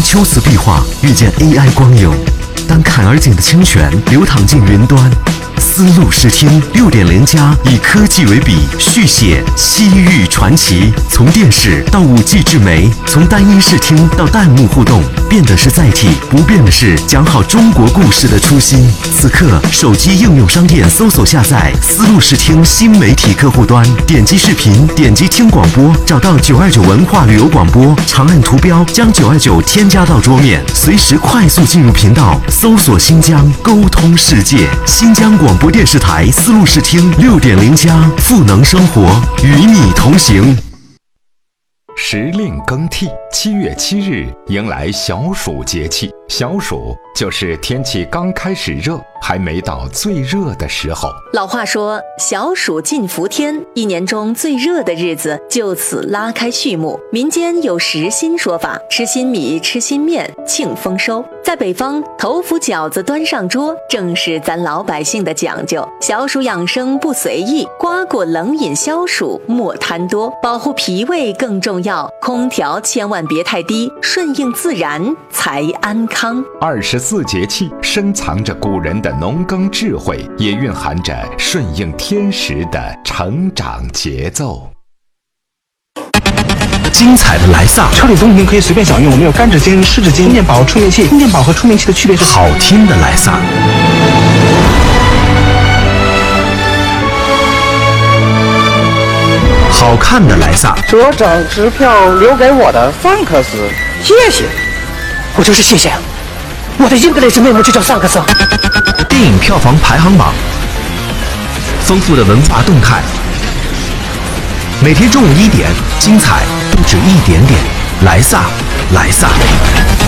秋瓷壁画遇见 AI 光影，当坎儿井的清泉流淌进云端。丝路视听6.0+以科技为笔，续写西域传奇。从电视到5G 智媒，从单音视听到弹幕互动，变的是载体，不变的是讲好中国故事的初心。此刻，手机应用商店搜索下载丝路视听新媒体客户端，点击视频，点击听广播，找到929文化旅游广播，长按图标将929添加到桌面，随时快速进入频道，搜索新疆，沟通世界。新疆广播电视台丝路视听6.0+，赋能生活，与你同行。 时令更替，7月7日迎来小暑节气。小暑就是天气刚开始热，还没到最热的时候。 老话说，小暑尽伏天，一年中最热的日子就此拉开序幕。民间有时新说法，吃新米，吃新面，庆丰收。在北方，头伏饺子端上桌，正是咱老百姓的讲究。小暑养生不随意，瓜果冷饮消暑莫贪多，保护脾胃更重要。空调千万别太低，顺应自然才安康。 24节气深藏着古人的农耕智慧，也蕴含着顺应天时的成长节奏。 精彩的莱萨， 车里都已经可以随便享用，我们有干纸巾、湿纸巾、充电宝、充电器。充电宝和充电器的区别是好听的莱萨。好看的莱萨， 这张支票留给我的范克斯，谢谢。我就是谢谢。我的英格雷斯妹妹就叫桑克斯。 电影票房排行榜，丰富的文化动态，每天中午1点，精彩不止一点点。莱萨，莱萨。